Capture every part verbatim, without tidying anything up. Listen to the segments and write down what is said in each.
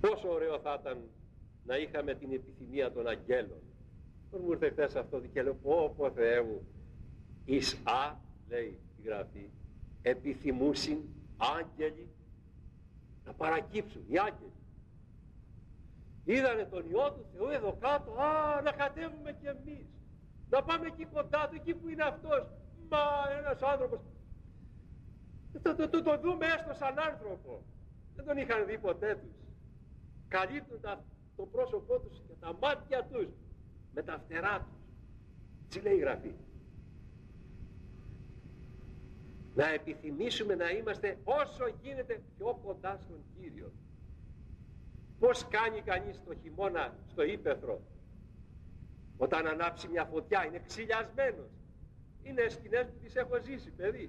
Πόσο ωραίο θα ήταν να είχαμε την επιθυμία των αγγέλων. Πώς μου ήρθε χθες αυτό και λέω, πω πω Θεέ μου, εις α, λέει η Γραφή, επιθυμούσιν άγγελοι να παρακύψουν, οι άγγελοι. Είδανε τον Υιό του Θεού εδώ κάτω, α, να κατέβουμε κι εμείς, να πάμε εκεί κοντά του, εκεί που είναι αυτός. Μα ένας άνθρωπος, το, το, το, το δούμε έστω σαν άνθρωπο. Δεν τον είχαν δει ποτέ τους. Καλύπτουν τα, το πρόσωπό τους και τα μάτια τους με τα φτερά τους. Τι λέει η Γραφή? Να επιθυμήσουμε να είμαστε όσο γίνεται πιο κοντά στον Κύριο. Πώς κάνει κανείς το χειμώνα στο ύπαιθρο, όταν ανάψει μια φωτιά, είναι ξυλιασμένος. Είναι σκηνές που τις έχω ζήσει, παιδί.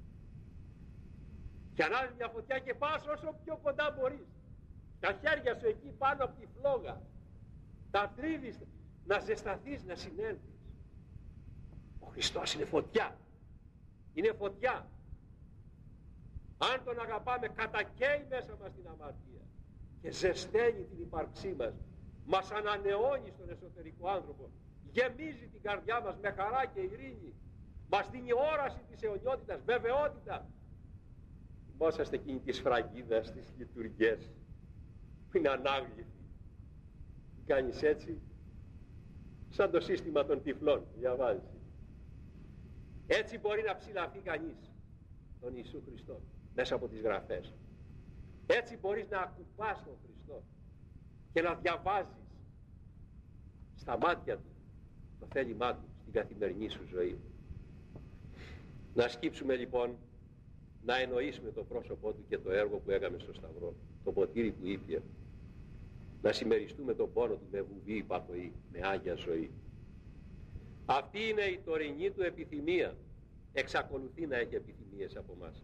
Και ανάβει μια φωτιά και πας όσο πιο κοντά μπορείς. Τα χέρια σου εκεί πάνω από τη φλόγα, τα τρίβεις, να ζεσταθείς, να συνέλθεις. Ο Χριστός είναι φωτιά. Είναι φωτιά. Αν τον αγαπάμε, κατακαίει μέσα μας την αμαρτία και ζεσταίνει την ύπαρξή μας. Μας ανανεώνει στον εσωτερικό άνθρωπο. Γεμίζει την καρδιά μας με χαρά και ειρήνη. Μας δίνει όραση της αιωνιότητας, βεβαιότητα. Θυμόσαστε εκείνη της φραγίδας, τις λειτουργίες που είναι ανάγλυφη. Κάνεις έτσι, σαν το σύστημα των τυφλών, διαβάζεις. Έτσι μπορεί να ψηλαφεί κανείς τον Ιησού Χριστό μέσα από τις Γραφές. Έτσι μπορείς να ακουμπάς τον Χριστό και να διαβάζεις στα μάτια του το θέλημά του στην καθημερινή σου ζωή. Να σκύψουμε λοιπόν να εννοήσουμε το πρόσωπό του και το έργο που έκαμε στο Σταυρό, το ποτήρι που ήπιε. Να συμμεριστούμε τον πόνο του με βουβή υπακοή, με άγια ζωή. Αυτή είναι η τωρινή του επιθυμία. Εξακολουθεί να έχει επιθυμίες από μας.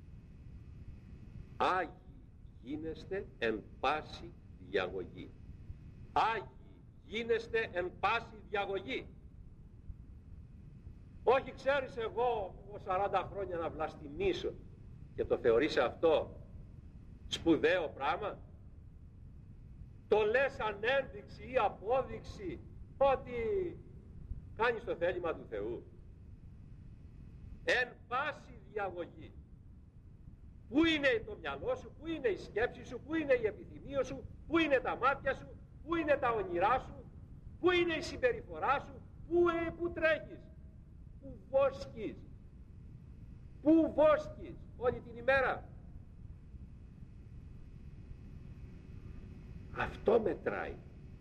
Άγιοι γίνεστε εν πάση διαγωγή. Άγιοι γίνεστε εν πάση διαγωγή. Όχι, ξέρεις, εγώ έχω σαράντα χρόνια να βλαστημίσω και το θεωρείς αυτό σπουδαίο πράγμα? Το λες σαν ένδειξη ή απόδειξη ότι κάνεις το θέλημα του Θεού? Εν πάση διαγωγή. Πού είναι το μυαλό σου, πού είναι η σκέψη σου, πού είναι η επιθυμία σου, πού είναι τα μάτια σου, πού είναι τα όνειρά σου, πού είναι η συμπεριφορά σου, πού, ε, πού τρέχεις, πού βόσκεις, πού βόσκεις όλη την ημέρα. Αυτό μετράει.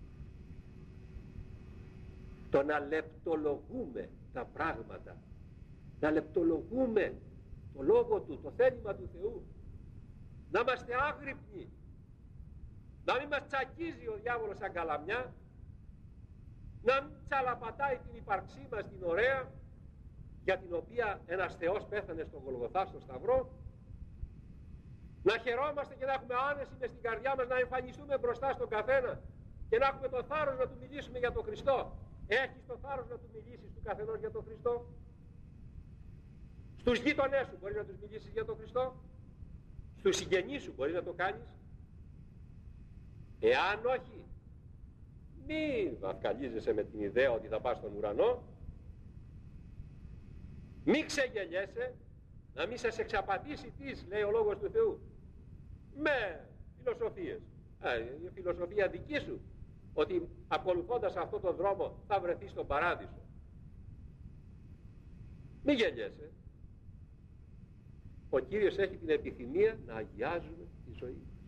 Το να λεπτολογούμε τα πράγματα, να λεπτολογούμε το λόγο του, το θέλημα του Θεού, να είμαστε άγρυπνοι, να μην μας τσακίζει ο διάβολος σαν καλαμιά, να μην τσαλαπατάει την ύπαρξή μας την ωραία, για την οποία ένας Θεός πέθανε στον Γολγοθά, στο Σταυρό. Να χαιρόμαστε και να έχουμε άνεση μες στην καρδιά μας, να εμφανιστούμε μπροστά στον καθένα και να έχουμε το θάρρος να του μιλήσουμε για τον Χριστό. Έχεις το θάρρος να του μιλήσεις του καθενός για τον Χριστό? Στους γείτονές σου μπορείς να τους μιλήσεις για τον Χριστό? Στους συγγενείς σου μπορείς να το κάνεις? Εάν όχι, μη βαφκαλίζεσαι με την ιδέα ότι θα πας στον ουρανό, μη ξεγελιέσαι, να μην σας εξαπατήσει τις, λέει ο Λόγος του Θεού, με φιλοσοφίες. Ε, η φιλοσοφία δική σου, ότι ακολουθώντας αυτόν τον δρόμο θα βρεθείς στον παράδεισο. Μη γελιέσαι. Ο Κύριος έχει την επιθυμία να αγιάζουμε τη ζωή μας.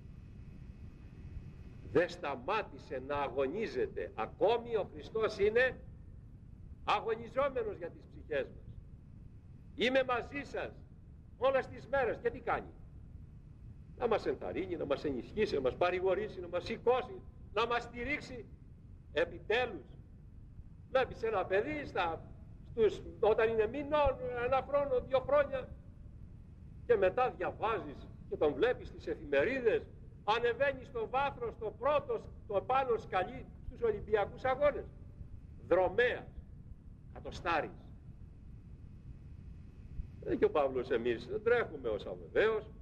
Δεν σταμάτησε να αγωνίζεται. Ακόμη ο Χριστός είναι αγωνιζόμενος για τις ψυχές μας. Είμαι μαζί σας όλες τις μέρες. Και τι κάνει? Να μας ενθαρρύνει, να μας ενισχύσει, να μας παρηγορήσει, να μας σηκώσει, να μας στηρίξει. Επιτέλους βλέπεις ένα παιδί στα, στους, όταν είναι μήνων, ένα χρόνο, δύο χρόνια, και μετά διαβάζεις και τον βλέπεις στις εφημερίδες, ανεβαίνει στο βάθρο, στο πρώτο, το πάνω σκαλί στους Ολυμπιακούς Αγώνες, δρομέας, κατοστάρης. Ε, και ο Παύλος, εμείς δεν τρέχουμε ως αβεβαίως,